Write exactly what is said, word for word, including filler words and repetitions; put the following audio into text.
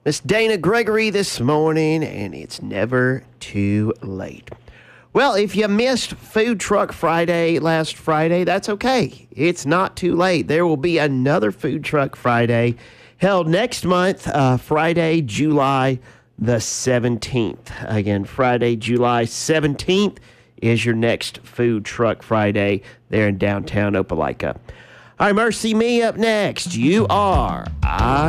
Miss Dana Gregory this morning, and it's never too late. Well, if you missed Food Truck Friday last Friday, that's okay. It's not too late. There will be another Food Truck Friday held next month, uh, Friday, July the seventeenth. Again, Friday, July seventeenth is your next Food Truck Friday there in downtown Opelika. All right, Mercy Me up next. You are I.